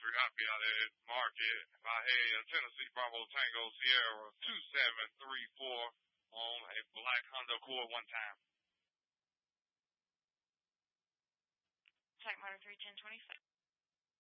Humphrey Hoppy out at Market. I had Tennessee Bravo Tango Sierra 2734 on a black Honda Accord one time. Attack Motor 31026.